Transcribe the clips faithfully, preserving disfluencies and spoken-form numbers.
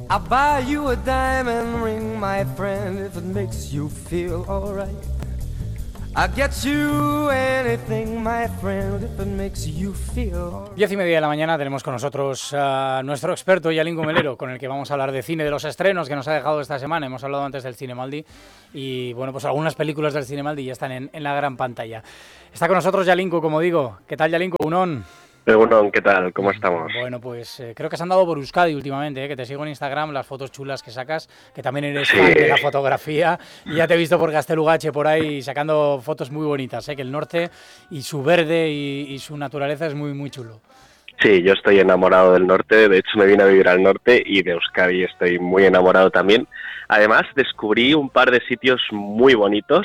I'll buy you a diamond ring, my friend, if it makes you feel alright. I'll get you anything, my friend, if it makes you feel alright. Diez y media de la mañana tenemos con nosotros a nuestro experto Yalingo Melero, con el que vamos a hablar de cine, de los estrenos que nos ha dejado esta semana. Hemos hablado antes del Cinemaldi y, bueno, pues algunas películas del Cinemaldi ya están en, en la gran pantalla. Está con nosotros Yalingo, como digo. ¿Qué tal, Yalingo? Unón. Bueno, ¿qué tal? ¿Cómo estamos? Bueno, pues eh, creo que has andado por Euskadi últimamente, eh, que te sigo en Instagram, las fotos chulas que sacas, que también eres Sí. fan de la fotografía, y ya te he visto por Gaztelugatxe por ahí sacando fotos muy bonitas, eh, que el norte y su verde y, y su naturaleza es muy, muy chulo. Sí, yo estoy enamorado del norte, de hecho me vine a vivir al norte y de Euskadi estoy muy enamorado también. Además, descubrí un par de sitios muy bonitos,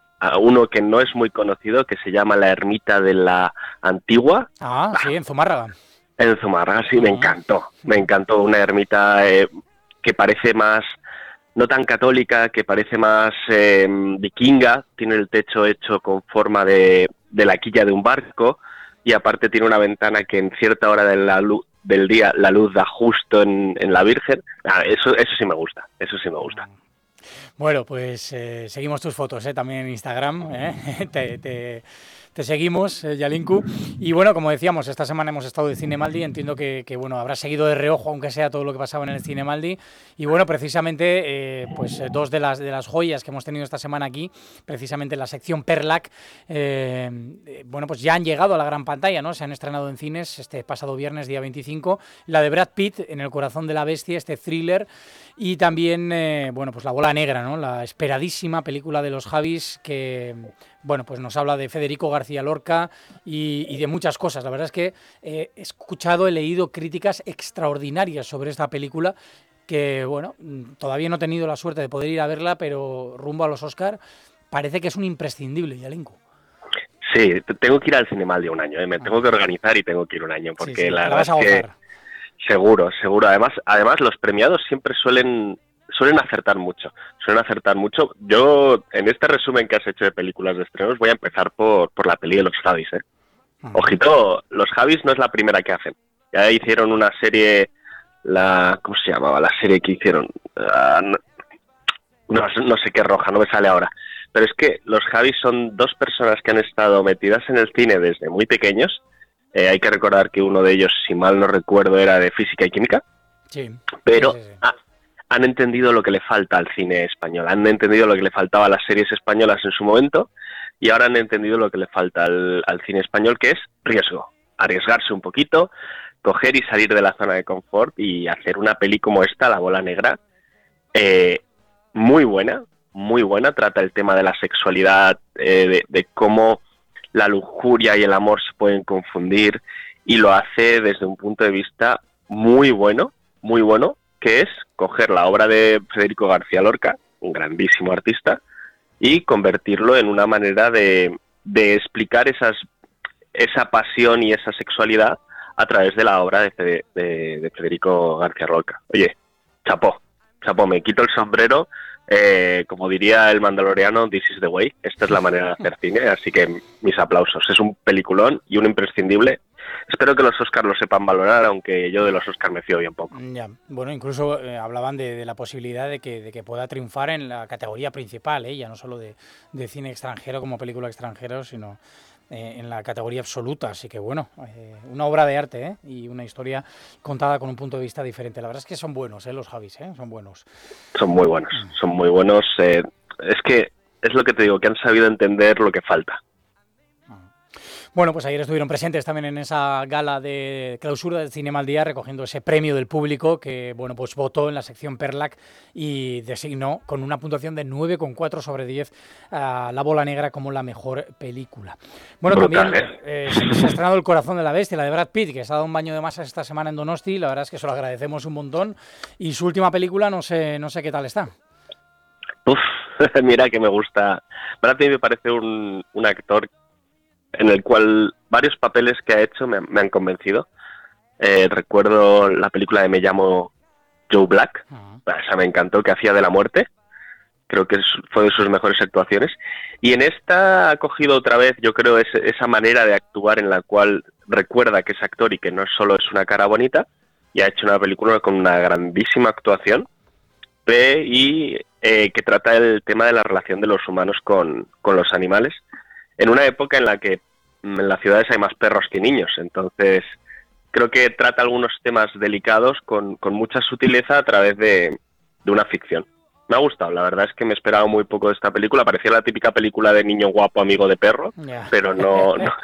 uno que no es muy conocido, que se llama la Ermita de la Antigua. Ah, sí, en Zumárraga. En Zumárraga, sí, me encantó, me encantó, una ermita eh, que parece más, no tan católica, que parece más eh, vikinga, tiene el techo hecho con forma de, de la quilla de un barco y aparte tiene una ventana que en cierta hora de la luz, del día la luz da justo en, en la Virgen. Ah, eso, eso sí me gusta, eso sí me gusta. Bueno, pues eh, seguimos tus fotos, eh, también en Instagram, eh, te, te, te seguimos, eh, Yalinku. Y bueno, como decíamos, esta semana hemos estado de Cinemaldi, entiendo que, que bueno, habrás seguido de reojo, aunque sea todo lo que pasaba en el Cinemaldi. Y bueno, precisamente, eh, pues dos de las, de las joyas que hemos tenido esta semana aquí, precisamente en la sección Perlac, eh, eh, bueno, pues ya han llegado a la gran pantalla, ¿no? Se han estrenado en cines este pasado viernes, día veinticinco, la de Brad Pitt, En el corazón de la bestia, este thriller, y también, eh, bueno, pues La bola negra, ¿no? La esperadísima película de los Javis que, bueno, pues nos habla de Federico García Lorca y, y de muchas cosas. La verdad es que eh, he escuchado, he leído críticas extraordinarias sobre esta película que, bueno, todavía no he tenido la suerte de poder ir a verla, pero rumbo a los Oscar parece que es un imprescindible, Yalinko. Sí, tengo que ir al Cinemaldi un año, ¿eh? Me tengo que organizar y tengo que ir un año, porque sí, sí, la la verdad vas a es que... gozar. Seguro, seguro. Además, además los premiados siempre suelen suelen acertar mucho. Suelen acertar mucho. Yo, en este resumen que has hecho de películas de estrenos, voy a empezar por, por la peli de los Javis, ¿eh? Uh-huh. Ojito, los Javis no es la primera que hacen. Ya hicieron una serie, la ¿cómo se llamaba? La serie que hicieron. Uh, no, no, no sé qué roja, no me sale ahora. Pero es que los Javis son dos personas que han estado metidas en el cine desde muy pequeños. Eh, hay que recordar que uno de ellos, si mal no recuerdo, era de física y química, sí, pero sí, sí, sí. Ha, han entendido lo que le falta al cine español, han entendido lo que le faltaba a las series españolas en su momento y ahora han entendido lo que le falta al, al cine español, que es riesgo, arriesgarse un poquito, coger y salir de la zona de confort y hacer una peli como esta, La bola negra, eh, muy buena, muy buena, trata el tema de la sexualidad, eh, de, de cómo la lujuria y el amor se pueden confundir y lo hace desde un punto de vista muy bueno, muy bueno, que es coger la obra de Federico García Lorca, un grandísimo artista, y convertirlo en una manera de, de explicar esas, esa pasión y esa sexualidad a través de la obra de, Fede, de, de Federico García Lorca. Oye, chapó, chapó, me quito el sombrero. Eh, como diría el mandaloriano, this is the way, esta es la manera de hacer cine, así que mis aplausos, es un peliculón y un imprescindible. Espero que los Oscars lo sepan valorar, aunque yo de los Oscars me fío bien poco. Ya, bueno, incluso eh, hablaban de, de la posibilidad de que, de que pueda triunfar en la categoría principal, ¿eh? Ya no solo de, de cine extranjero como película extranjero, sino eh, en la categoría absoluta. Así que bueno, eh, una obra de arte, ¿eh? Y una historia contada con un punto de vista diferente. La verdad es que son buenos, ¿eh? Los Javis, ¿eh? Son buenos. Son muy buenos, son muy buenos. Eh, es que es lo que te digo, que han sabido entender lo que falta. Bueno, pues ayer estuvieron presentes también en esa gala de clausura del Cinemaldi recogiendo ese premio del público que, bueno, pues votó en la sección Perlac y designó con una puntuación de nueve coma cuatro sobre diez a La bola negra como la mejor película. Bueno, Brutal, también ¿eh? eh, se, se ha estrenado El corazón de la bestia, la de Brad Pitt, que se ha dado un baño de masas esta semana en Donosti. La verdad es que se lo agradecemos un montón. Y su última película, no sé, no sé qué tal está. Uf, mira que me gusta. Brad Pitt me parece un, un actor en el cual varios papeles que ha hecho me, me han convencido. Eh, recuerdo la película de Me llamo Joe Black, uh-huh. Esa me encantó, que hacía de la muerte. Creo que es, fue de sus mejores actuaciones. Y en esta ha cogido otra vez, yo creo, ese, esa manera de actuar en la cual recuerda que es actor y que no solo es una cara bonita, y ha hecho una película con una grandísima actuación y eh, que trata el tema de la relación de los humanos con, con los animales, en una época en la que en las ciudades hay más perros que niños. Entonces creo que trata algunos temas delicados con, con mucha sutileza a través de, de una ficción. Me ha gustado, la verdad es que me esperaba muy poco de esta película. Parecía la típica película de niño guapo amigo de perro, yeah. pero no, no.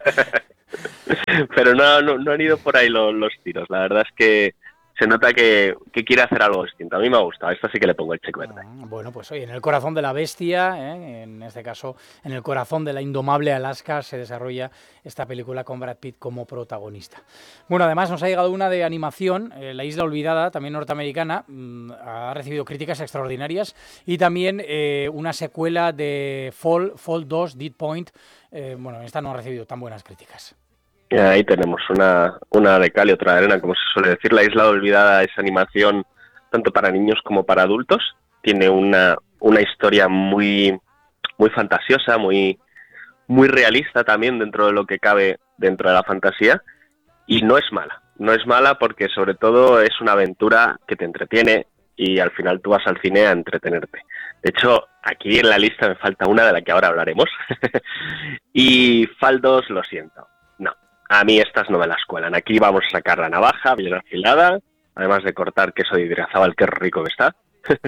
pero no, no, no han ido por ahí los, los tiros. La verdad es que se nota que, que quiere hacer algo distinto. A mí me ha gustado, esta sí que le pongo el check verde. Bueno, pues oye, en el corazón de la bestia, ¿eh? En este caso, en el corazón de la indomable Alaska, se desarrolla esta película con Brad Pitt como protagonista. Bueno, además nos ha llegado una de animación, eh, La Isla Olvidada, también norteamericana, mmm, ha recibido críticas extraordinarias, y también eh, una secuela de Fall, Fall dos, Dead Point, eh, bueno, esta no ha recibido tan buenas críticas. Ahí tenemos una, una de cal y otra de arena, como se suele decir. La Isla Olvidada es animación tanto para niños como para adultos. Tiene una, una historia muy, muy fantasiosa, muy, muy realista también dentro de lo que cabe dentro de la fantasía. Y no es mala. No es mala porque sobre todo es una aventura que te entretiene y al final tú vas al cine a entretenerte. De hecho, aquí en la lista me falta una de la que ahora hablaremos. Y Fall dos, lo siento. No. A mí estas no me las cuelan. Aquí vamos a sacar la navaja bien afilada, además de cortar queso de Idiazábal, qué rico que está.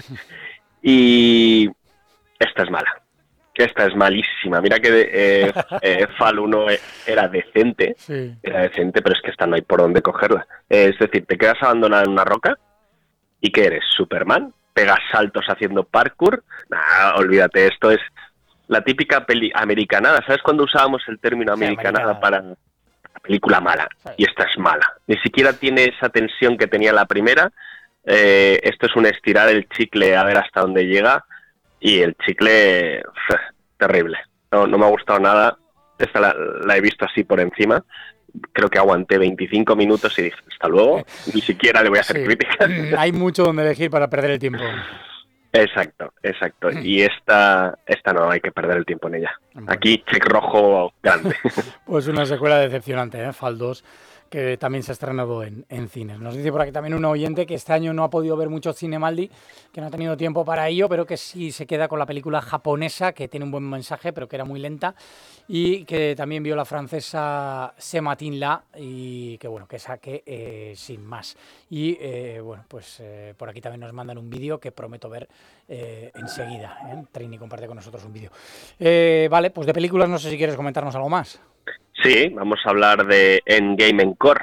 Y esta es mala. Esta es malísima. Mira que eh, eh, Fall uno era decente, sí. era decente, pero es que esta no hay por dónde cogerla. Eh, es decir, te quedas abandonada en una roca y ¿qué eres? ¿Superman? ¿Pegas saltos haciendo parkour? Nah, olvídate, esto es la típica peli americanada. ¿Sabes cuando usábamos el término americanada sí, para... película mala, sí. Y esta es mala. Ni siquiera tiene esa tensión que tenía la primera. Eh, esto es un estirar el chicle a ver hasta dónde llega, y el chicle pff, terrible. No, no me ha gustado nada. Esta la, la he visto así por encima. Creo que aguanté veinticinco minutos y dije, hasta luego. Ni siquiera le voy a hacer sí. críticas. Hay mucho donde elegir para perder el tiempo. Exacto, exacto. Y esta, esta no hay que perder el tiempo en ella. Bueno. Aquí check rojo grande. Pues una secuela decepcionante, ¿eh? Fall dos, que también se ha estrenado en, en cines. Nos dice por aquí también un oyente que este año no ha podido ver mucho cine Maldi, que no ha tenido tiempo para ello, pero que sí se queda con la película japonesa, que tiene un buen mensaje, pero que era muy lenta, y que también vio la francesa Ce Matin là, y que bueno, que saque eh, sin más. Y eh, bueno, pues eh, por aquí también nos mandan un vídeo que prometo ver eh, enseguida. ¿eh? Trini comparte con nosotros un vídeo. Eh, vale, pues de películas no sé si quieres comentarnos algo más. Sí, vamos a hablar de Endgame Encore.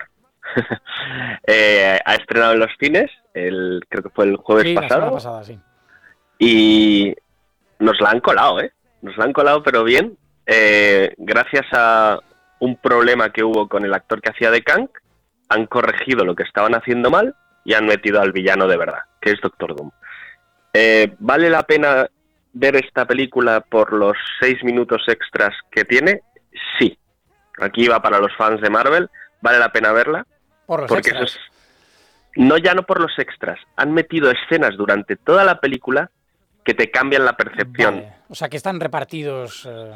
eh, ha estrenado en los cines, el, creo que fue el jueves sí, pasado. La semana pasada, sí. Y nos la han colado, ¿eh? Nos la han colado, pero bien. Eh, gracias a un problema que hubo con el actor que hacía de Kang, han corregido lo que estaban haciendo mal y han metido al villano de verdad, que es Doctor Doom. Eh, ¿Vale la pena ver esta película por los seis minutos extras que tiene? Sí. Aquí va para los fans de Marvel, vale la pena verla. Por los porque extras. Eso es... No, ya no por los extras. Han metido escenas durante toda la película que te cambian la percepción. Vale. O sea, que están repartidos... Eh...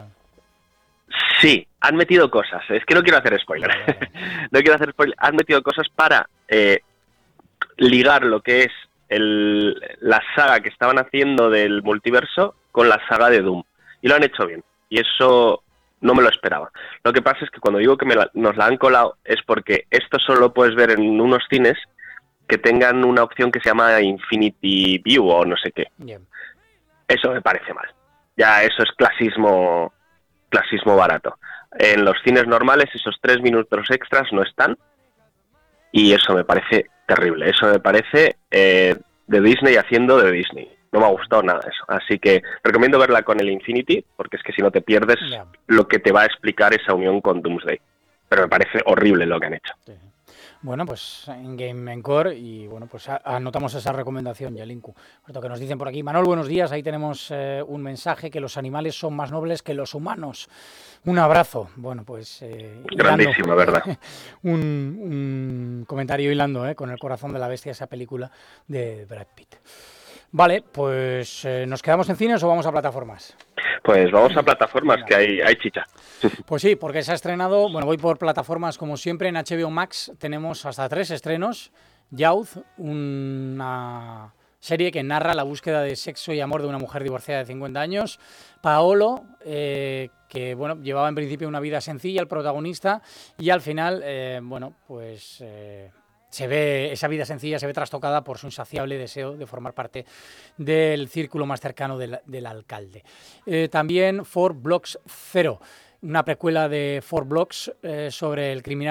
Sí, han metido cosas. Es que no quiero hacer spoiler. Vale. no quiero hacer spoiler. Han metido cosas para eh, ligar lo que es el, la saga que estaban haciendo del multiverso con la saga de Doom. Y lo han hecho bien. Y eso... no me lo esperaba. Lo que pasa es que cuando digo que me la, nos la han colado es porque esto solo lo puedes ver en unos cines que tengan una opción que se llama Infinity View o no sé qué. Bien. Eso me parece mal. Ya eso es clasismo, clasismo barato. En los cines normales esos tres minutos extras no están y eso me parece terrible. Eso me parece eh, de Disney haciendo de Disney. No me ha gustado nada eso. Así que recomiendo verla con el Infinity, porque es que si no te pierdes yeah. lo que te va a explicar esa unión con Doomsday. Pero me parece horrible lo que han hecho. Sí. Bueno, pues en Game Encore y bueno, pues anotamos esa recomendación, Yalinku. Lo que nos dicen por aquí. Manol, buenos días. Ahí tenemos eh, un mensaje que los animales son más nobles que los humanos. Un abrazo. Bueno, pues... Eh, grandísimo, ¿verdad? un, un comentario hilando eh, con El corazón de la bestia, esa película de Brad Pitt. Vale, pues eh, ¿nos quedamos en cines o vamos a plataformas? Pues vamos a plataformas, Venga. que hay, hay chicha. Pues sí, porque se ha estrenado, bueno, voy por plataformas como siempre, en H B O Max tenemos hasta tres estrenos. Youth, una serie que narra la búsqueda de sexo y amor de una mujer divorciada de cincuenta años. Paolo, eh, que bueno, llevaba en principio una vida sencilla, el protagonista, y al final, eh, bueno, pues eh, se ve, esa vida sencilla se ve trastocada por su insaciable deseo de formar parte del círculo más cercano del, del alcalde. Eh, también Four Blocks Zero, una precuela de Four Blocks eh, sobre el criminal